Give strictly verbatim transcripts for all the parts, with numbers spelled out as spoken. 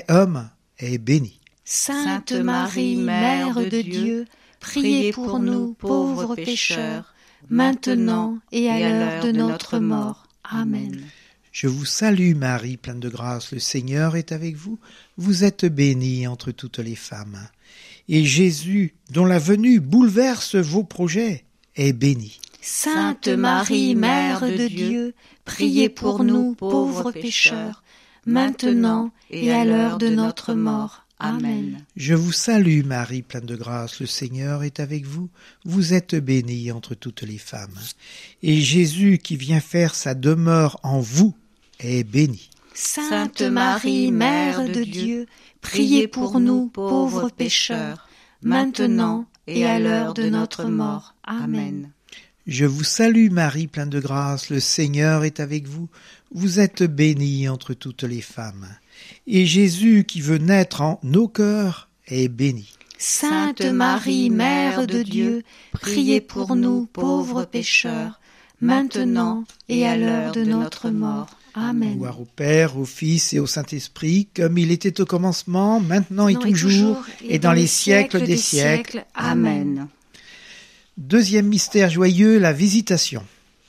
homme est béni. Sainte Marie, Mère de Dieu, priez pour nous pauvres pécheurs, maintenant et à l'heure de notre mort. Amen. Je vous salue Marie, pleine de grâce, le Seigneur est avec vous. Vous êtes bénie entre toutes les femmes. Et Jésus, dont la venue bouleverse vos projets, est béni. Sainte Marie, Mère de Dieu, priez pour nous pauvres pécheurs, maintenant et à l'heure de notre mort. Amen. Je vous salue Marie, pleine de grâce, le Seigneur est avec vous. Vous êtes bénie entre toutes les femmes. Et Jésus, qui vient faire sa demeure en vous, est béni. Sainte Marie, Mère de Dieu, priez pour nous pauvres pécheurs, maintenant et à l'heure de notre mort. Amen. Je vous salue Marie, pleine de grâce, le Seigneur est avec vous. Vous êtes bénie entre toutes les femmes. Et Jésus, qui veut naître en nos cœurs, est béni. Sainte Marie, Mère de Dieu, priez pour nous pauvres pécheurs, maintenant et à l'heure de notre mort. Amen. Gloire au Père, au Fils et au Saint-Esprit, comme il était au commencement, maintenant et toujours, et dans les siècles des siècles. Amen. Deuxième mystère joyeux, la visitation.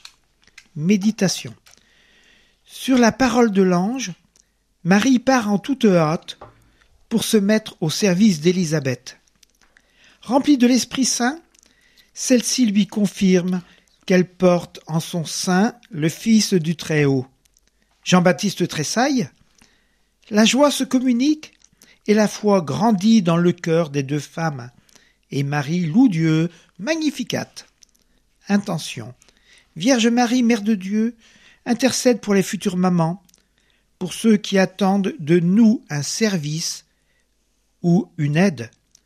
Méditation. Sur la parole de l'ange, Marie part en toute hâte pour se mettre au service d'Élisabeth. Remplie de l'Esprit Saint, celle-ci lui confirme qu'elle porte en son sein le Fils du Très-Haut. Jean-Baptiste tressaille, la joie se communique et la foi grandit dans le cœur des deux femmes. Et Marie loue Dieu, Magnificat. Intention. Vierge Marie, Mère de Dieu, intercède pour les futures mamans, pour ceux qui attendent de nous un service ou une aide,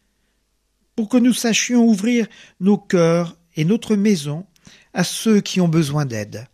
pour que nous sachions ouvrir nos cœurs et notre maison à ceux qui ont besoin d'aide.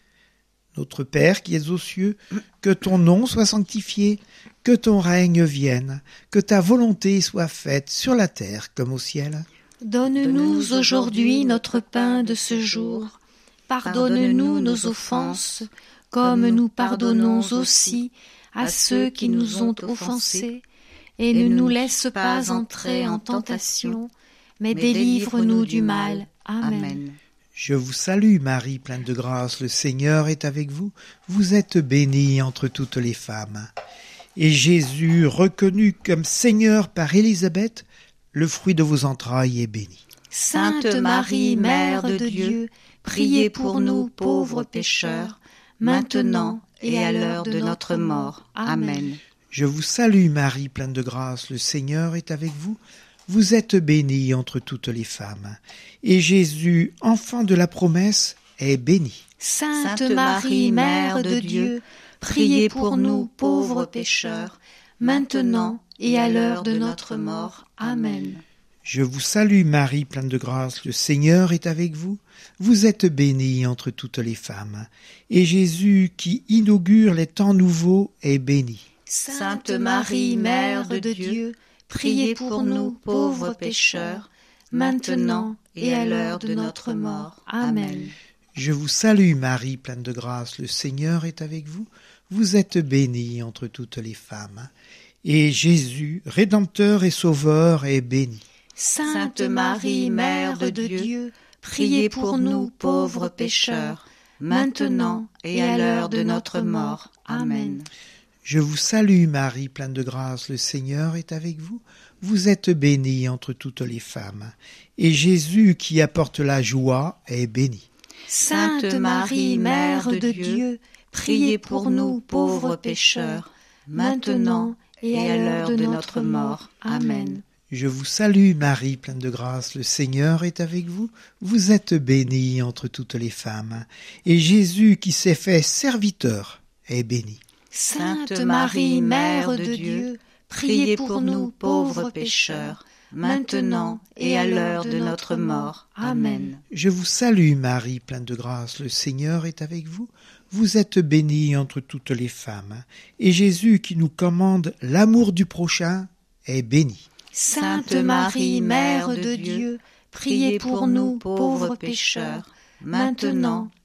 Notre Père qui es aux cieux, que ton nom soit sanctifié, que ton règne vienne, que ta volonté soit faite sur la terre comme au ciel. Donne-nous aujourd'hui notre pain de ce jour. Pardonne-nous nos offenses, comme nous pardonnons aussi à ceux qui nous ont offensés. Et ne nous laisse pas entrer en tentation, mais délivre-nous du mal. Amen. Je vous salue Marie, pleine de grâce, le Seigneur est avec vous. Vous êtes bénie entre toutes les femmes. Et Jésus, reconnu comme Seigneur par Élisabeth, le fruit de vos entrailles est béni. Sainte Marie, Mère de Dieu, priez pour nous pauvres pécheurs, maintenant et à l'heure de notre mort. Amen. Je vous salue Marie, pleine de grâce, le Seigneur est avec vous. Vous êtes bénie entre toutes les femmes. Et Jésus, enfant de la promesse, est béni. Sainte Marie, Mère de Dieu, priez pour nous pauvres pécheurs, maintenant et à l'heure de notre mort. Amen. Je vous salue Marie, pleine de grâce, le Seigneur est avec vous. Vous êtes bénie entre toutes les femmes. Et Jésus, qui inaugure les temps nouveaux, est béni. Sainte Marie, Mère de Dieu, priez pour nous pauvres pécheurs, maintenant et à l'heure de notre mort. Amen. Je vous salue Marie, pleine de grâce, le Seigneur est avec vous. Vous êtes bénie entre toutes les femmes. Et Jésus, Rédempteur et Sauveur, est béni. Sainte Marie, Mère de Dieu, priez pour nous pauvres pécheurs, maintenant et à l'heure de notre mort. Amen. Je vous salue Marie, pleine de grâce, le Seigneur est avec vous. Vous êtes bénie entre toutes les femmes. Et Jésus, qui apporte la joie, est béni. Sainte Marie, Mère de Dieu, priez pour nous pauvres pécheurs, maintenant et à l'heure de notre mort. Amen. Je vous salue Marie, pleine de grâce, le Seigneur est avec vous. Vous êtes bénie entre toutes les femmes. Et Jésus, qui s'est fait serviteur, est béni. Sainte Marie, Mère de Dieu, priez pour nous pauvres pécheurs, maintenant et à l'heure de notre mort. Amen. Je vous salue Marie, pleine de grâce, le Seigneur est avec vous. Vous êtes bénie entre toutes les femmes. Et Jésus, qui nous commande l'amour du prochain, est béni. Sainte Marie, Mère de Dieu, priez pour nous pauvres pécheurs, maintenant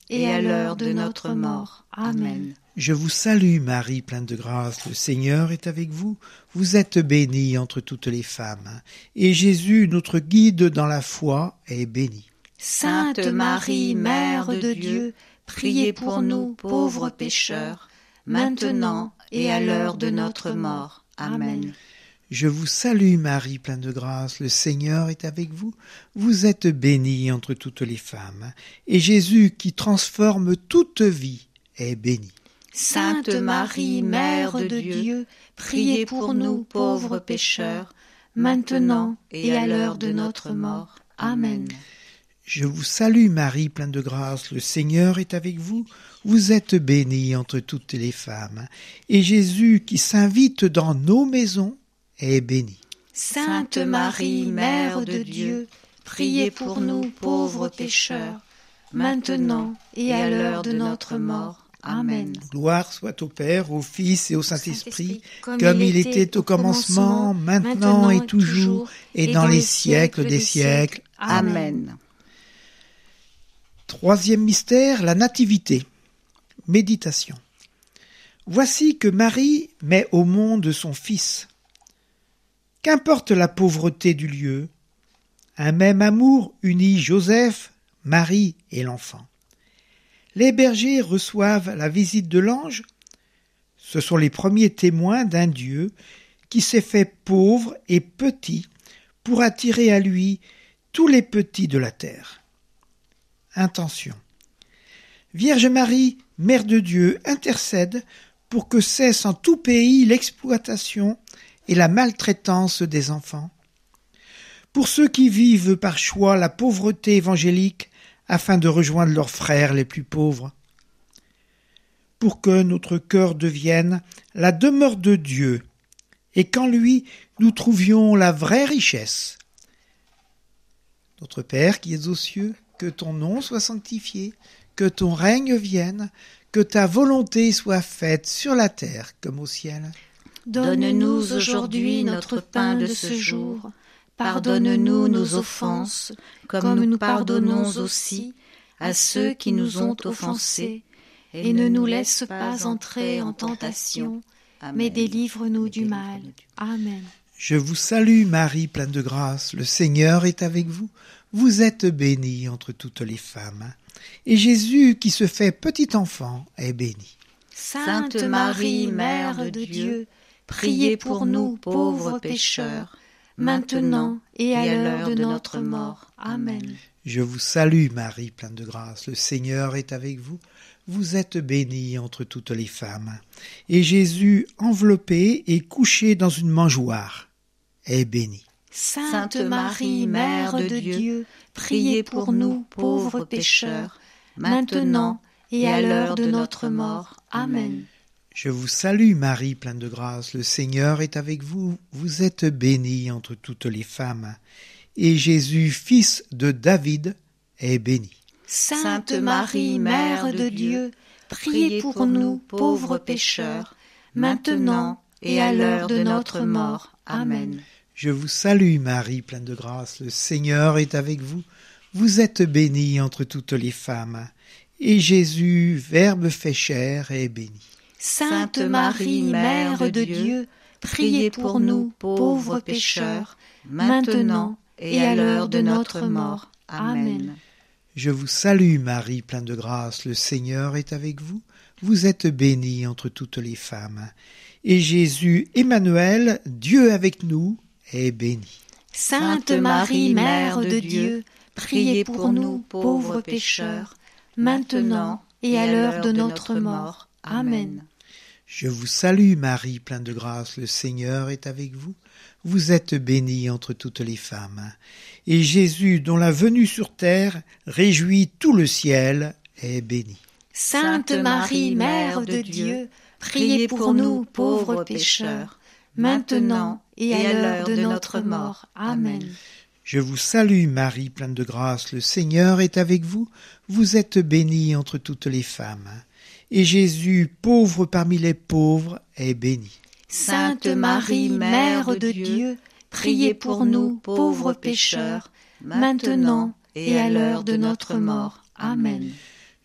et à l'heure de notre mort. Amen. Je vous salue Marie, pleine de grâce, le Seigneur est avec vous. Vous êtes bénie entre toutes les femmes, et Jésus, notre guide dans la foi, est béni. Sainte Marie, Mère de Dieu, priez pour nous pauvres pécheurs, maintenant et à l'heure de notre mort. Amen. Je vous salue Marie, pleine de grâce, le Seigneur est avec vous. Vous êtes bénie entre toutes les femmes, et Jésus, qui transforme toute vie, est béni. Sainte Marie, Mère de Dieu, priez pour nous pauvres pécheurs, maintenant et à l'heure de notre mort. Amen. Je vous salue Marie, pleine de grâce, le Seigneur est avec vous. Vous êtes bénie entre toutes les femmes, et Jésus, qui s'invite dans nos maisons, est béni. Sainte Marie, Mère de Dieu, priez pour nous pauvres pécheurs, maintenant et à l'heure de notre mort. Amen. Gloire soit au Père, au Fils et au Saint-Esprit, comme, comme il était au commencement, maintenant et toujours, et dans les siècles des siècles. Amen. Troisième mystère, la Nativité. Méditation. Voici que Marie met au monde son Fils. Qu'importe la pauvreté du lieu, un même amour unit Joseph, Marie et l'enfant. Les bergers reçoivent la visite de l'ange. Ce sont les premiers témoins d'un Dieu qui s'est fait pauvre et petit pour attirer à lui tous les petits de la terre. Intention. Vierge Marie, Mère de Dieu, intercède pour que cesse en tout pays l'exploitation et la maltraitance des enfants. Pour ceux qui vivent par choix la pauvreté évangélique afin de rejoindre leurs frères les plus pauvres. Pour que notre cœur devienne la demeure de Dieu et qu'en lui nous trouvions la vraie richesse. Notre Père qui es aux cieux, que ton nom soit sanctifié, que ton règne vienne, que ta volonté soit faite sur la terre comme au ciel. Donne-nous aujourd'hui notre pain de ce jour. Pardonne-nous nos offenses, comme nous pardonnons aussi à ceux qui nous ont offensés. Et ne nous laisse pas entrer en tentation, mais délivre-nous du mal. Amen. Je vous salue Marie, pleine de grâce, le Seigneur est avec vous. Vous êtes bénie entre toutes les femmes, et Jésus, qui se fait petit enfant, est béni. Sainte Marie, Mère de Dieu, priez pour nous pauvres pécheurs, maintenant et à l'heure de notre mort. Amen. Je vous salue Marie, pleine de grâce, le Seigneur est avec vous. Vous êtes bénie entre toutes les femmes, et Jésus, enveloppé et couché dans une mangeoire, est béni. Sainte Marie, Mère de Dieu, priez pour nous pauvres pécheurs, maintenant et à l'heure de notre mort. Amen. Je vous salue Marie, pleine de grâce, le Seigneur est avec vous. Vous êtes bénie entre toutes les femmes, et Jésus, fils de David, est béni. Sainte Marie, Mère de Dieu, priez pour nous pauvres pécheurs, maintenant et à l'heure de notre mort. Amen. Je vous salue Marie, pleine de grâce, le Seigneur est avec vous. Vous êtes bénie entre toutes les femmes, et Jésus, Verbe fait chair, est béni. Sainte Marie, Mère de Dieu, priez pour nous pauvres pécheurs, maintenant et à l'heure de notre mort. Amen. Je vous salue Marie, pleine de grâce, le Seigneur est avec vous. Vous êtes bénie entre toutes les femmes, et Jésus, Emmanuel, Dieu avec nous, est béni. Sainte Marie, Mère de Dieu, priez pour nous pauvres pécheurs, maintenant et à l'heure de notre mort. Amen. Je vous salue Marie, pleine de grâce, le Seigneur est avec vous. Vous êtes bénie entre toutes les femmes, et Jésus, dont la venue sur terre réjouit tout le ciel, est béni. Sainte Marie, Mère de Dieu, priez pour nous pauvres pécheurs, maintenant et à l'heure de notre mort. Amen. Je vous salue Marie, pleine de grâce, le Seigneur est avec vous. Vous êtes bénie entre toutes les femmes, et Jésus, pauvre parmi les pauvres, est béni. Sainte Marie, Mère de Dieu, priez pour nous pauvres pécheurs, maintenant et à l'heure de notre mort. Amen.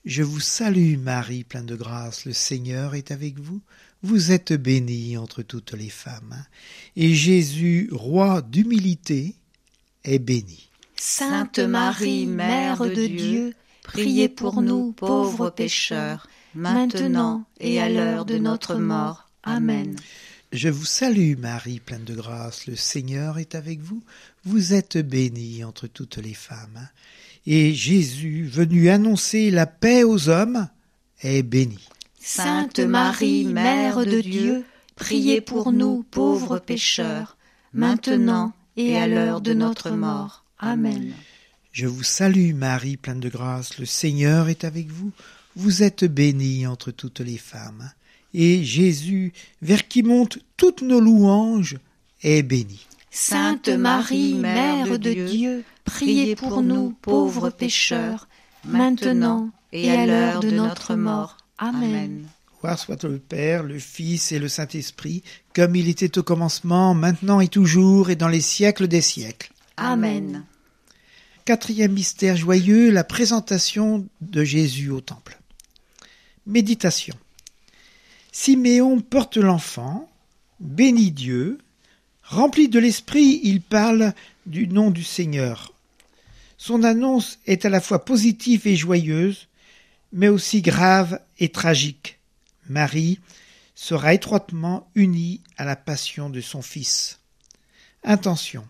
Je vous salue Marie, pleine de grâce, le Seigneur est avec vous. Vous êtes bénie entre toutes les femmes, et Jésus, roi d'humilité, est béni. Sainte Marie, Mère de Dieu, priez pour nous pauvres pécheurs, maintenant et à l'heure de notre mort. Amen. Je vous salue Marie, pleine de grâce, le Seigneur est avec vous. Vous êtes bénie entre toutes les femmes, et Jésus, venu annoncer la paix aux hommes, est béni. Sainte Marie, Mère de Dieu, priez pour nous pauvres pécheurs, maintenant et à l'heure de notre mort. Amen. Je vous salue Marie, pleine de grâce, le Seigneur est avec vous. Vous êtes bénie entre toutes les femmes, et Jésus, vers qui montent toutes nos louanges, est béni. Sainte Marie, Mère de Dieu, priez pour nous pauvres pécheurs, maintenant et à l'heure de notre mort. Amen. Gloire soit le Père, le Fils et le Saint-Esprit, comme il était au commencement, maintenant et toujours, et dans les siècles des siècles. Amen. Quatrième mystère joyeux, la présentation de Jésus au temple. Méditation. Siméon porte l'enfant, bénit Dieu, rempli de l'Esprit, il parle du nom du Seigneur. Son annonce est à la fois positive et joyeuse, mais aussi grave et tragique. Marie sera étroitement unie à la passion de son Fils. Intention.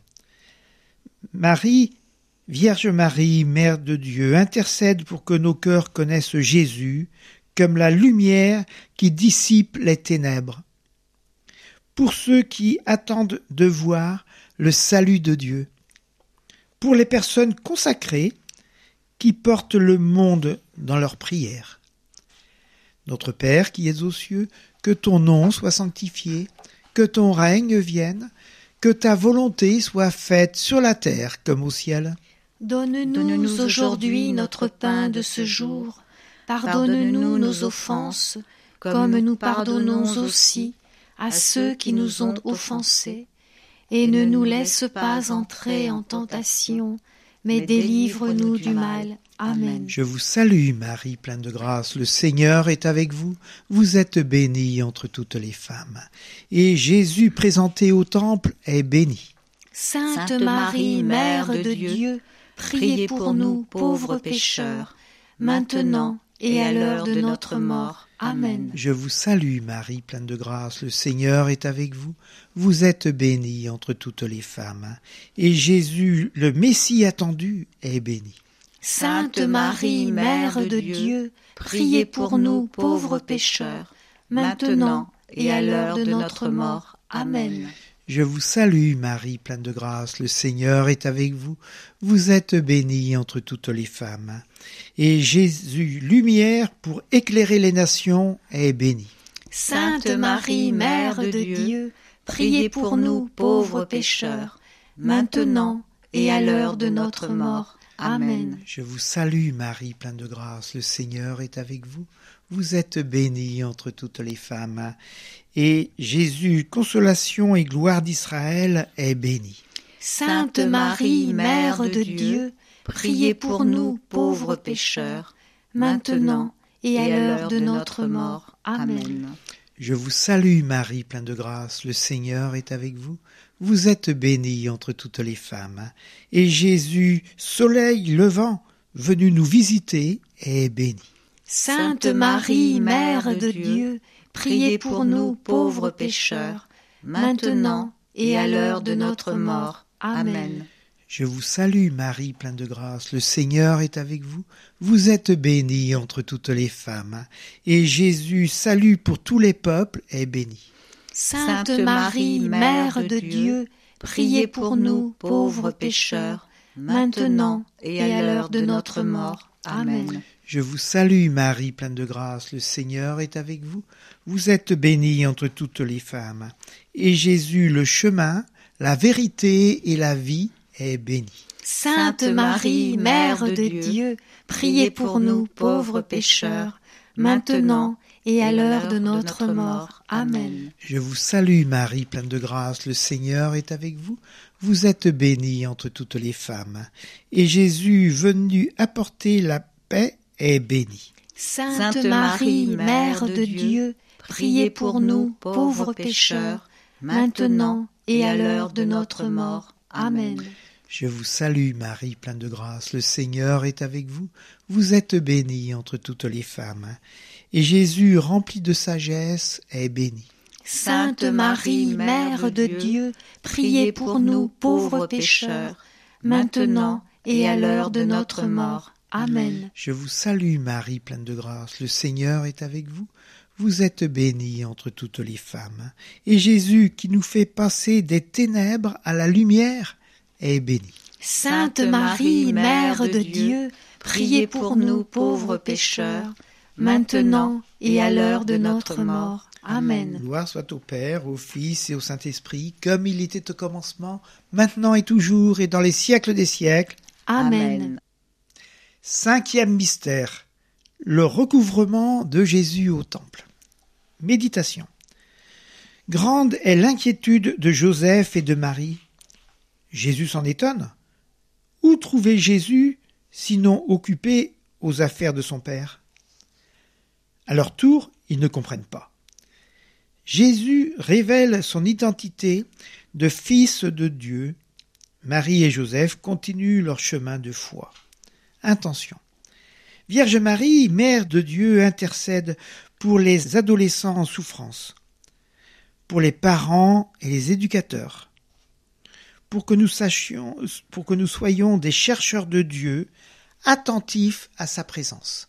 Marie, Vierge Marie, Mère de Dieu, intercède pour que nos cœurs connaissent Jésus comme la lumière qui dissipe les ténèbres. Pour ceux qui attendent de voir le salut de Dieu. Pour les personnes consacrées qui portent le monde dans leurs prières. Notre Père qui es aux cieux, que ton nom soit sanctifié, que ton règne vienne, que ta volonté soit faite sur la terre comme au ciel. Donne-nous aujourd'hui notre pain de ce jour. Pardonne-nous nos offenses, comme nous pardonnons aussi à ceux qui nous ont offensés. Et ne nous laisse pas entrer en tentation, mais délivre-nous du mal. Amen. Je vous salue Marie, pleine de grâce, le Seigneur est avec vous. Vous êtes bénie entre toutes les femmes, et Jésus présenté au temple est béni. Sainte Marie, Mère de Dieu, priez pour nous pauvres pécheurs, maintenant et à l'heure de notre mort. Amen. Je vous salue Marie, pleine de grâce, le Seigneur est avec vous. Vous êtes bénie entre toutes les femmes, et Jésus, le Messie attendu, est béni. Sainte Marie, Mère de Dieu, priez pour nous pauvres pécheurs, maintenant et à l'heure de notre mort. Amen. Je vous salue Marie, pleine de grâce, le Seigneur est avec vous. Vous êtes bénie entre toutes les femmes, et Jésus, lumière pour éclairer les nations, est béni. Sainte Marie, Mère de Dieu, priez pour nous pauvres pécheurs, maintenant et à l'heure de notre mort. Amen. Je vous salue Marie, pleine de grâce, le Seigneur est avec vous. Vous êtes bénie entre toutes les femmes, et Jésus, consolation et gloire d'Israël, est béni. Sainte Marie, Mère de Dieu, priez pour nous pauvres pécheurs, maintenant et à l'heure de notre mort. Amen. Je vous salue Marie, pleine de grâce, le Seigneur est avec vous. Vous êtes bénie entre toutes les femmes, et Jésus, soleil levant, venu nous visiter, est béni. Sainte Marie, Mère de Dieu, priez pour nous pauvres pécheurs, maintenant et à l'heure de notre mort. Amen. Je vous salue Marie, pleine de grâce, le Seigneur est avec vous. Vous êtes bénie entre toutes les femmes, et Jésus, salut pour tous les peuples, est béni. Sainte Marie, Mère de Dieu, priez pour nous pauvres pécheurs, maintenant et à l'heure de notre mort. Amen. Je vous salue Marie, pleine de grâce, le Seigneur est avec vous. Vous êtes bénie entre toutes les femmes, et Jésus, le chemin, la vérité et la vie, est béni. Sainte Marie, Mère de Dieu, priez pour nous pauvres pécheurs, maintenant et à l'heure de notre mort. Amen. Je vous salue Marie, pleine de grâce, le Seigneur est avec vous. Vous êtes bénie entre toutes les femmes, et Jésus, venu apporter la paix, est béni. Sainte Marie, Mère de Dieu, priez pour nous, pauvres pécheurs, maintenant et à l'heure de notre mort. Amen. Je vous salue Marie, pleine de grâce, le Seigneur est avec vous. Vous êtes bénie entre toutes les femmes, et Jésus, rempli de sagesse, est béni. Sainte Marie, Mère de Dieu, priez pour nous, pauvres pécheurs, maintenant et à l'heure de notre mort. Amen. Je vous salue Marie, pleine de grâce, le Seigneur est avec vous. Vous êtes bénie entre toutes les femmes, et Jésus, qui nous fait passer des ténèbres à la lumière, est béni. Sainte Marie, Mère de Dieu, priez pour nous, pauvres pécheurs, maintenant et à l'heure de notre mort. Amen. Gloire soit au Père, au Fils et au Saint-Esprit, comme il était au commencement, maintenant et toujours, et dans les siècles des siècles. Amen. Cinquième mystère, le recouvrement de Jésus au temple. Méditation. Grande est l'inquiétude de Joseph et de Marie. Jésus s'en étonne. Où trouver Jésus, sinon occupé aux affaires de son Père? À leur tour, ils ne comprennent pas. Jésus révèle son identité de Fils de Dieu. Marie et Joseph continuent leur chemin de foi. Intention. Vierge Marie, Mère de Dieu, intercède pour les adolescents en souffrance, pour les parents et les éducateurs, pour que nous sachions, pour que nous soyons des chercheurs de Dieu, attentifs à sa présence.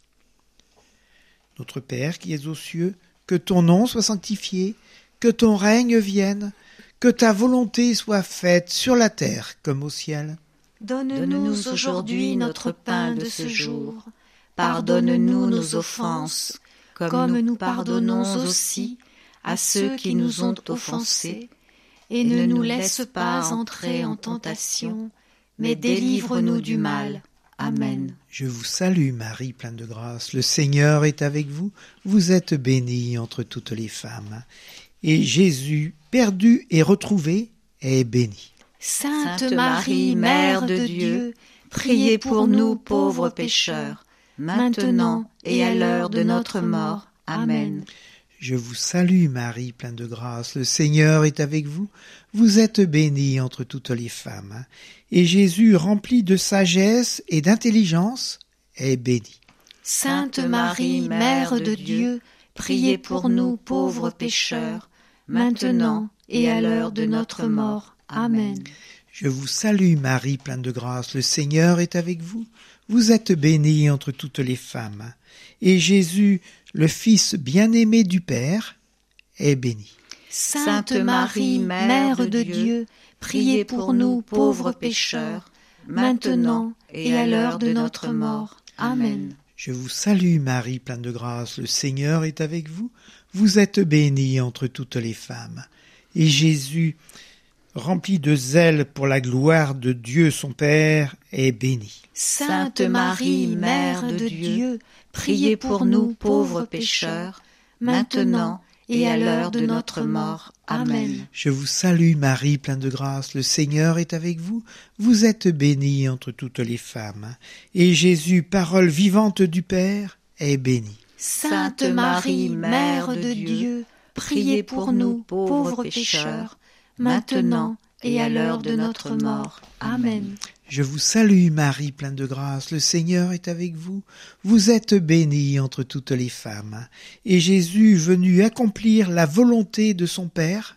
Notre Père qui es aux cieux, que ton nom soit sanctifié, que ton règne vienne, que ta volonté soit faite sur la terre comme au ciel. Donne-nous aujourd'hui notre pain de ce jour. Pardonne-nous nos offenses, comme nous pardonnons aussi à ceux qui nous ont offensés. Et ne nous laisse pas entrer en tentation, mais délivre-nous du mal. Amen. Je vous salue Marie, pleine de grâce, le Seigneur est avec vous. Vous êtes bénie entre toutes les femmes. Et Jésus, perdu et retrouvé, est béni. Sainte Marie, Mère de Dieu, priez pour nous pauvres pécheurs, maintenant et à l'heure de notre mort. Amen. Je vous salue Marie, pleine de grâce, le Seigneur est avec vous. Vous êtes bénie entre toutes les femmes. Et Jésus, rempli de sagesse et d'intelligence, est béni. Sainte Marie, Mère de Dieu, priez pour nous pauvres pécheurs, maintenant et à l'heure de notre mort. Amen. Je vous salue Marie, pleine de grâce, le Seigneur est avec vous. Vous êtes bénie entre toutes les femmes. Et Jésus, le Fils bien-aimé du Père, est béni. Sainte Marie, Mère de Dieu, priez pour nous pauvres pécheurs, maintenant et à l'heure de notre mort. Amen. Je vous salue Marie, pleine de grâce, le Seigneur est avec vous. Vous êtes bénie entre toutes les femmes. Et Jésus, rempli de zèle pour la gloire de Dieu son Père, est béni. Sainte Marie, Mère de Dieu, priez pour nous pauvres pécheurs, maintenant et à l'heure de notre mort. Amen. Je vous salue Marie, pleine de grâce, le Seigneur est avec vous. Vous êtes bénie entre toutes les femmes. Et Jésus, parole vivante du Père, est béni. Sainte Marie, Mère de Dieu, priez pour nous pauvres pécheurs, maintenant et à l'heure de notre mort. Amen. Je vous salue Marie, pleine de grâce, le Seigneur est avec vous. Vous êtes bénie entre toutes les femmes. Et Jésus, venu accomplir la volonté de son Père,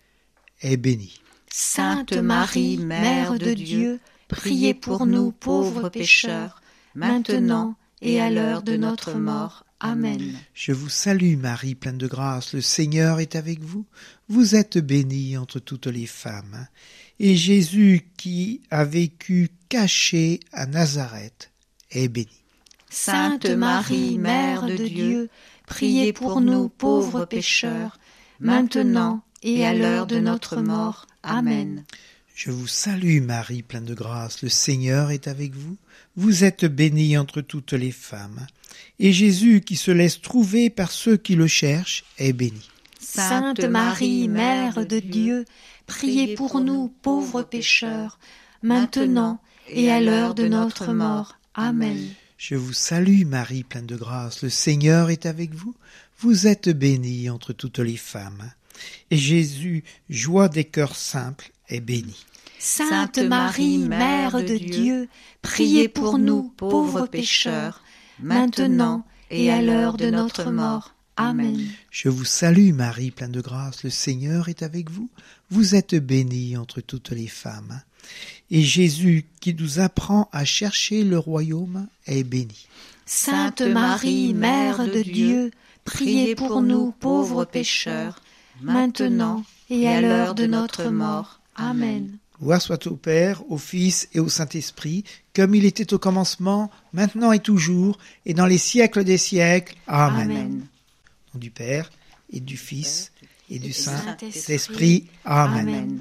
est béni. Sainte Marie, Mère de Dieu, priez pour nous pauvres pécheurs, maintenant et à l'heure de notre mort. Amen. Je vous salue Marie, pleine de grâce, le Seigneur est avec vous. Vous êtes bénie entre toutes les femmes. Et Jésus, qui a vécu caché à Nazareth, est béni. Sainte Marie, Mère de Dieu, priez pour nous pauvres pécheurs, maintenant et à l'heure de notre mort. Amen. Je vous salue Marie, pleine de grâce, le Seigneur est avec vous. Vous êtes bénie entre toutes les femmes. Et Jésus, qui se laisse trouver par ceux qui le cherchent, est béni. Sainte Marie, Mère de Dieu, priez pour nous pauvres pécheurs, maintenant et à l'heure de notre mort. Amen. Je vous salue Marie, pleine de grâce, le Seigneur est avec vous. Vous êtes bénie entre toutes les femmes. Et Jésus, joie des cœurs simples, est béni. Sainte Marie, Mère de Dieu, priez pour nous, pauvres pécheurs, maintenant et à l'heure de notre mort. Amen. Je vous salue Marie, pleine de grâce, le Seigneur est avec vous. Vous êtes bénie entre toutes les femmes. Et Jésus, qui nous apprend à chercher le royaume, est béni. Sainte Marie, Mère de Dieu, priez pour nous, pauvres pécheurs, maintenant et à l'heure de notre mort. Amen. Gloire soit au Père, au Fils et au Saint-Esprit, comme il était au commencement, maintenant et toujours, et dans les siècles des siècles. Amen. Amen. Au nom du Père, et du Fils, et du Saint-Esprit. Saint-Esprit. Amen. Amen.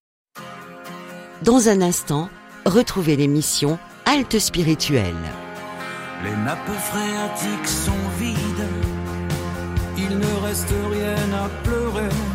Dans un instant, retrouvez l'émission Halte spirituelle. Les nappes phréatiques sont vides, il ne reste rien à pleurer.